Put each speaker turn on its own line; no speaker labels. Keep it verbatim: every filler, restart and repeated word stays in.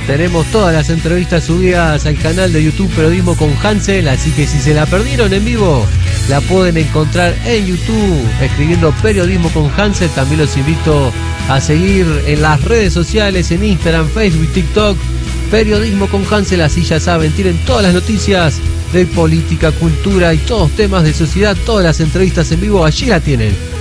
Tenemos todas las entrevistas subidas al canal de YouTube Periodismo con Hansel, así que si se la perdieron en vivo, la pueden encontrar en YouTube escribiendo Periodismo con Hansel. También los invito a seguir en las redes sociales, en Instagram, Facebook, TikTok, Periodismo con Hansel, así ya saben, tienen todas las noticias de política, cultura y todos temas de sociedad, todas las entrevistas en vivo, allí la tienen.